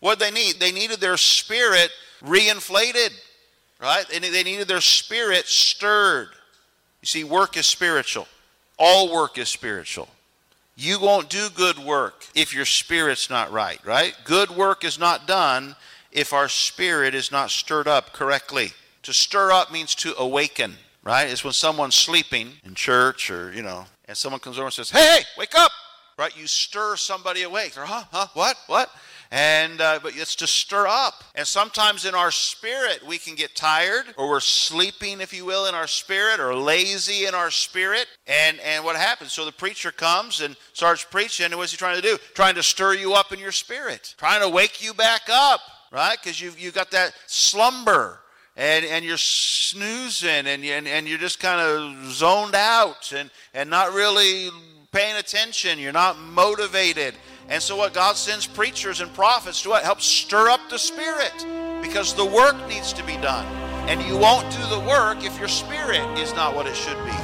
What did they need? They needed their spirit reinflated, right? They needed their spirit stirred. You see, work is spiritual. All work is spiritual. You won't do good work if your spirit's not right? Good work is not done if our spirit is not stirred up correctly. To stir up means to awaken, right? It's when someone's sleeping in church or, and someone comes over and says, hey, wake up, right? You stir somebody awake. They're, what? And but it's to stir up. And sometimes in our spirit we can get tired, or we're sleeping, if you will, in our spirit, or lazy in our spirit. And what happens? So the preacher comes and starts preaching, and what's he trying to do? Trying to stir you up in your spirit, trying to wake you back up, right? Because you've got that slumber, and you're snoozing, and you're just kind of zoned out and not really paying attention. You're not motivated. And so what God sends preachers and prophets to what? Help stir up the spirit, because the work needs to be done. And you won't do the work if your spirit is not what it should be.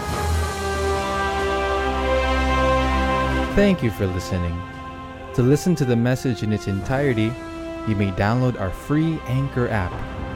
Thank you for listening. To listen to the message in its entirety, you may download our free Anchor app,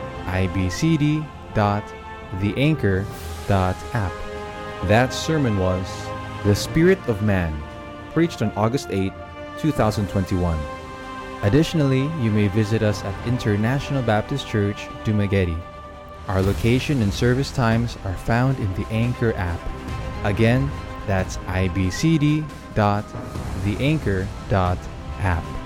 ibcd.theanchor.app. That sermon was The Spirit of Man, preached on August 8, 2021. Additionally, you may visit us at International Baptist Church, Dumaguete. Our location and service times are found in the Anchor app. Again, that's ibcd.theanchor.app.